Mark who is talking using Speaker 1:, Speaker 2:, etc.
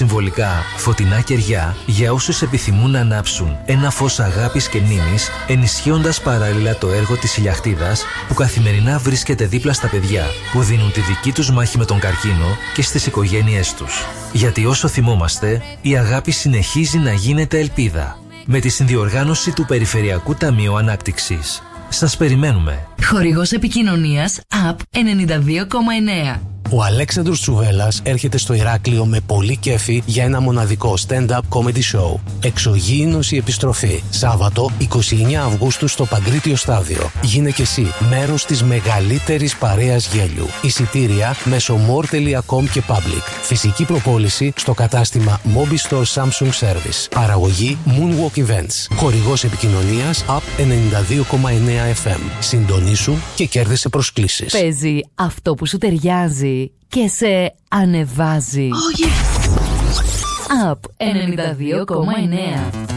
Speaker 1: συμβολικά φωτεινά κεριά για όσους επιθυμούν να ανάψουν ένα φως αγάπης και μνήμης, ενισχύοντας παράλληλα το έργο της Ηλιαχτίδας που καθημερινά βρίσκεται δίπλα στα παιδιά που δίνουν τη δική τους μάχη με τον καρκίνο και στις οικογένειές τους. Γιατί όσο θυμόμαστε, η αγάπη συνεχίζει να γίνεται ελπίδα. Με τη συνδιοργάνωση του Περιφερειακού Ταμείου Ανάπτυξης. Σας περιμένουμε.
Speaker 2: Χορηγός επικοινωνίας ΑΠ 92,9.
Speaker 3: Ο Αλέξανδρος Τσουβέλλας έρχεται στο Ηράκλειο με πολύ κέφι για ένα μοναδικό stand-up comedy show. Εξωγήινος η επιστροφή. Σάββατο 29 Αυγούστου στο Παγκρίτιο Στάδιο. Γίνε και εσύ μέρος της μεγαλύτερης παρέας γέλιου. Εισιτήρια μέσω more.com και public. Φυσική προπόληση στο κατάστημα Mobi Store Samsung Service. Παραγωγή Moonwalk Events. Χορηγός επικοινωνίας ΑΠ 92,9 FM. Συντονίσου και κέρδισε προσκλήσεις.
Speaker 2: Παίζει αυτό που σου ταιριάζει και σε ανεβάζει.
Speaker 4: Oh yes!
Speaker 2: ΑΠ 92,9.